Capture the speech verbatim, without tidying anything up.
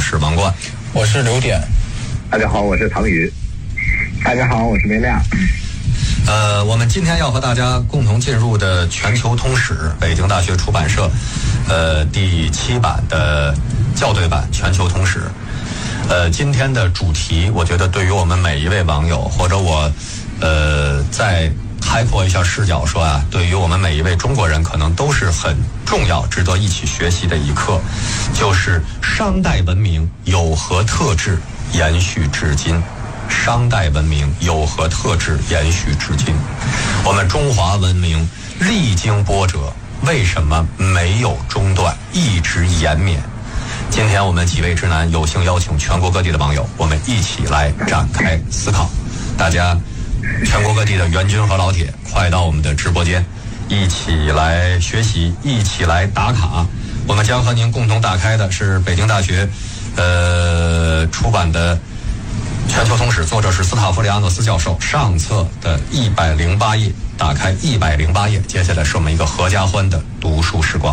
是王冠， 我是刘典。 大家好，我是唐宇。大家好，我是梅亮。 呃，我们今天要和大家共同进入的全球通史，北京大学出版社，呃，第七版的校对版全球通史。呃，今天的主题，我觉得对于我们每一位网友，或者我，呃，再开阔一下视角说啊，对于我们每一位中国人，可能都是很重要、值得一起学习的一课，就是商代文明有何特质延续至今。商代文明有何特质延续至今？我们中华文明历经波折，为什么没有中断，一直延绵？今天我们几位直男有幸邀请全国各地的网友，我们一起来展开思考。大家全国各地的援军和老铁，快到我们的直播间，一起来学习，一起来打卡。我们将和您共同打开的是北京大学呃出版的全球通史，作者是斯塔夫里阿诺斯教授，上册的一百零八页，打开一百零八页，接下来是我们一个合家欢的读书时光。